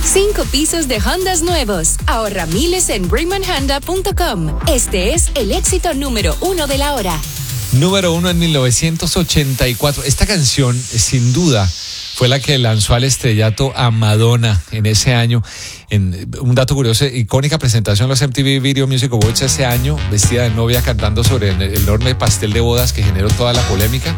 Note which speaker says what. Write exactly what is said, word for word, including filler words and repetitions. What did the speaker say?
Speaker 1: Cinco pisos de Hondas nuevos. Ahorra miles en Brinkman Honda punto com. Este es el éxito número uno de la hora.
Speaker 2: Número uno en mil novecientos ochenta y cuatro. Esta canción, sin duda, fue la que lanzó al estrellato a Madonna en ese año. En un dato curioso, icónica presentación en los M T V Video Music Awards ese año, vestida de novia cantando sobre el enorme pastel de bodas que generó toda la polémica.